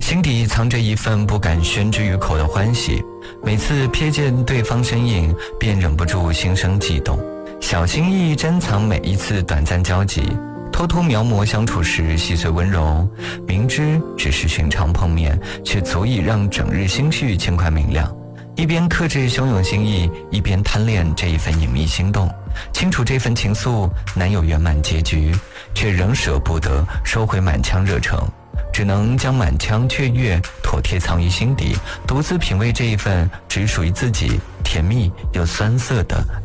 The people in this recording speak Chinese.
心底藏着一份不敢宣之于口的欢喜，每次瞥见对方身影，便忍不住心生悸动。小心翼翼珍藏每一次短暂交集，偷偷描摹相处时细碎温柔，明知只是寻常碰面，却足以让整日心绪轻快明亮。一边克制汹涌心意，一边贪恋这一份隐秘心动，清楚这份情愫难有圆满结局，却仍舍不得收回满腔热诚，只能将满腔雀跃妥帖藏于心底，独自品味这一份只属于自己甜蜜又酸涩的